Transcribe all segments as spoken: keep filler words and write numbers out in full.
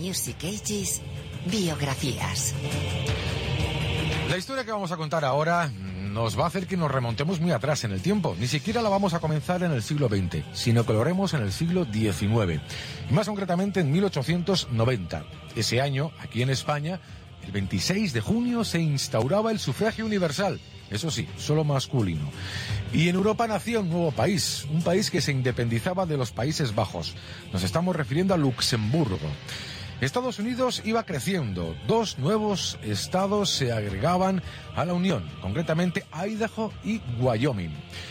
Music Ages, biografías. La historia que vamos a contar ahora nos va a hacer que nos remontemos muy atrás en el tiempo. Ni siquiera la vamos a comenzar en el siglo veinte, sino que lo haremos en el siglo diecinueve. Y más concretamente en mil ochocientos noventa. Ese año, aquí en España, el veintiséis de junio se instauraba el sufragio universal. Eso sí, solo masculino. Y en Europa nació un nuevo país, un país que se independizaba de los Países Bajos. Nos estamos refiriendo a Luxemburgo. Estados Unidos iba creciendo. Dos nuevos estados se agregaban a la Unión, concretamente Idaho y Wyoming.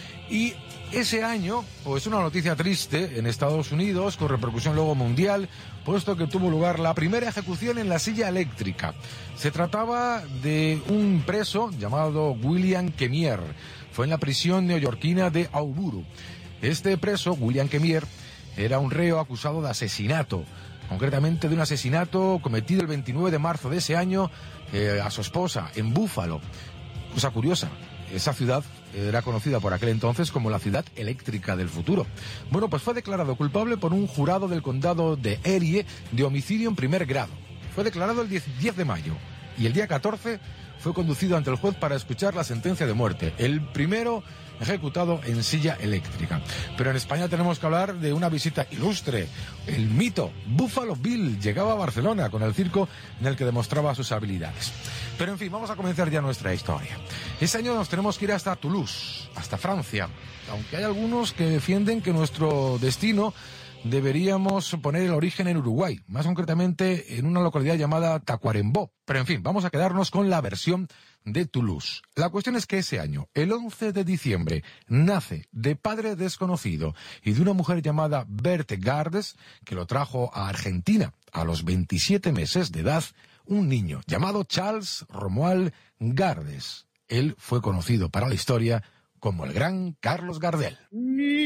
Y ese año, pues una noticia triste en Estados Unidos, con repercusión luego mundial, puesto que tuvo lugar la primera ejecución en la silla eléctrica. Se trataba de un preso llamado William Kemier. Fue en la prisión neoyorquina de Auburu. Este preso, William Kemier, era un reo acusado de asesinato. Concretamente de un asesinato cometido el veintinueve de marzo de ese año eh, a su esposa en Búfalo. Cosa curiosa, esa ciudad era conocida por aquel entonces como la ciudad eléctrica del futuro. Bueno, pues fue declarado culpable por un jurado del condado de Erie de homicidio en primer grado. Fue declarado el diez de mayo y el día catorce fue conducido ante el juez para escuchar la sentencia de muerte. El primero ejecutado en silla eléctrica. Pero en España tenemos que hablar de una visita ilustre. El mito Buffalo Bill llegaba a Barcelona con el circo en el que demostraba sus habilidades. Pero en fin, vamos a comenzar ya nuestra historia. Ese año nos tenemos que ir hasta Toulouse, hasta Francia. Aunque hay algunos que defienden que nuestro destino deberíamos poner el origen en Uruguay, más concretamente en una localidad llamada Tacuarembó. Pero en fin, vamos a quedarnos con la versión de Toulouse. La cuestión es que ese año, el once de diciembre, nace de padre desconocido y de una mujer llamada Berthe Gardes, que lo trajo a Argentina a los veintisiete meses de edad, un niño llamado Charles Romuald Gardes. Él fue conocido para la historia como el gran Carlos Gardel.